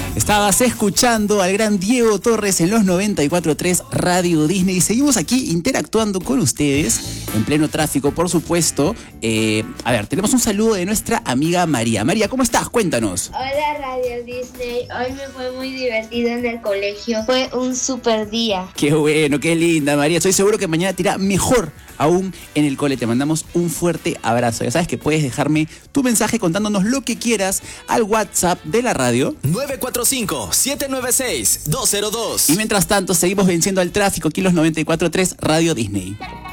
Estabas escuchando al gran Diego Torres en los 94.3 Radio Disney y seguimos aquí interactuando con ustedes en pleno tráfico, por supuesto. A ver, tenemos un saludo de nuestra amiga María. María, ¿cómo estás? Cuéntanos. Hola Radio Disney, hoy me fue muy divertido en el colegio, fue un super día. Qué bueno, qué linda María, estoy seguro que mañana te irá mejor aún en el cole. Te mandamos un fuerte abrazo. Ya sabes que puedes dejarme tu mensaje contándonos lo que quieras al WhatsApp de la radio 945-796-202. y mientras tanto seguimos venciendo al tráfico aquí en los 94.3 Radio Disney.